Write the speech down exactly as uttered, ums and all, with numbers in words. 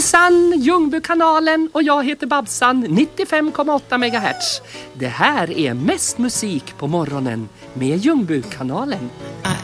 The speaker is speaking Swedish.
Hejsan, Ljungbykanalen och jag heter Babsan, nittiofem komma åtta megahertz. Det här är mest musik på morgonen med Ljungbykanalen. I